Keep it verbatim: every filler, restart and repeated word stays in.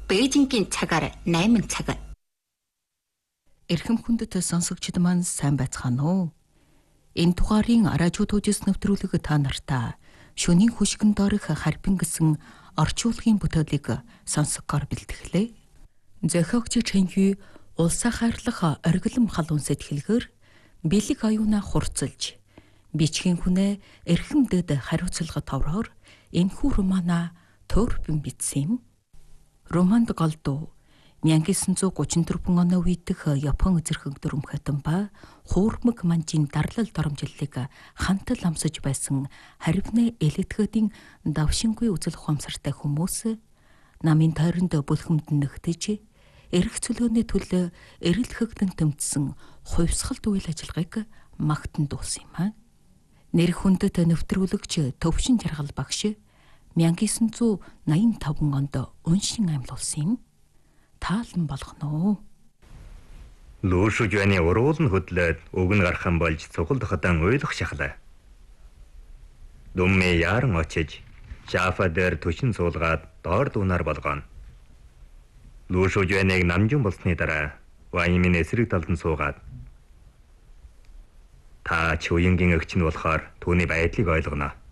Бээжингийн цагаар найман цаг. Эрхэм хүндэт сонсогчид маань сайн байцгаана уу? Энэ дугаарын радио төвжс нэвтрүүлэг та нартаа шөнийн хөшгөн доорх харбин гэсэн орчуулгын бүтээлийг сонсохоор бэлтгэлээ. Зохиогч Чэнхүй улсаа хайрлах оргилом халуун сэтгэлгээр бэлэг аюуна хурцлж бичгийн хүнээ эрхэмдэд хариуцлага товроор энэхүү романа төрбөн бичсэн юм. Романд голдуу 천구 гуравдөрвөн оны үеидх Япон зэрэг дүрмхэтэн ба хуурмаг манжийн дарлал доромжллыг хантал амсаж байсан харвны элэтгэдийн давшингүй үзэл ухамсартай хүмүүс намын тойронд бүлхэмд нэгтэж эрх чөлөөний төлөө эрэл хэгдэн тэмцсэн хувьсгалт үйл ажиллагааг магтан дуулсан юм аа. Нэр хүндэт нэвтрүүлэгч Төвшин Жаргал багш 천구 найман онд уншин амьлуулсан юм. Таалан болгоно. Лүүшүжвэний уруул нь хөдлөөд өгн гархан болж цугалдахадан уйлах шахлаа. Дүммэ яран очиж шафа дээр төшин суулгаад доор дуунаар болгоно. Лүүшүжвэнийг намжин болсны дараа Ваймын эсрэг талд нь суугаад та ч уянгийн өгч нь болохоор түүний байдлыг ойлгоно.